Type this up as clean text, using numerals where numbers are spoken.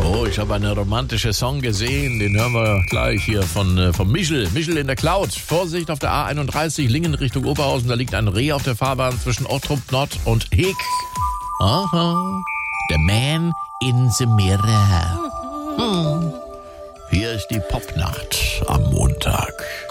Oh, ich habe einen romantischen Song gesehen, den hören wir gleich hier von Michel. Michel in der Cloud. Vorsicht auf der A31, Lingen Richtung Oberhausen, da liegt ein Reh auf der Fahrbahn zwischen Ottrup Nord und Heek. Aha, the man in the mirror. Hier ist die Popnacht am Montag.